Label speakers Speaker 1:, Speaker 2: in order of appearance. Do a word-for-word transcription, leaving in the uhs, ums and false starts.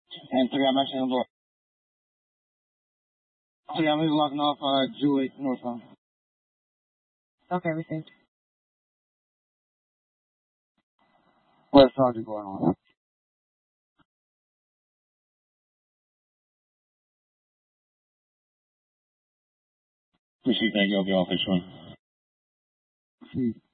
Speaker 1: And three, I'm actually on board. Three, I'm locking off uh, Julie northbound.
Speaker 2: Okay, received.
Speaker 1: What's Sergeant going on? Appreciate that. You'll be off this one.